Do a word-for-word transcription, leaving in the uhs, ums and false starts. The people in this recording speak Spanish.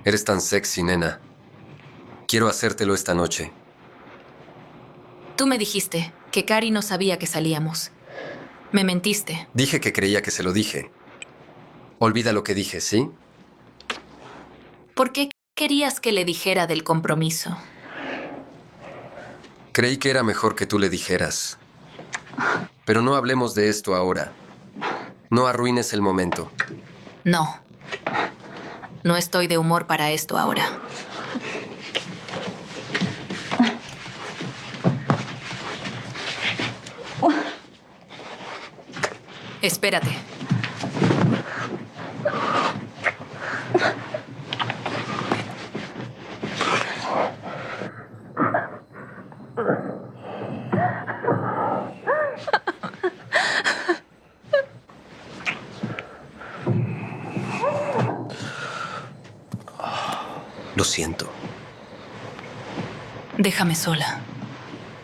Eres tan sexy, nena. Quiero hacértelo esta noche. Tú me dijiste que Cari no sabía que salíamos. Me mentiste. Dije que creía que se lo dije. Olvida lo que dije, ¿sí? ¿Por qué querías que le dijera del compromiso? Creí que era mejor que tú le dijeras. Pero no hablemos de esto ahora. No arruines el momento. No. No estoy de humor para esto ahora. Espérate. Lo siento. Déjame sola.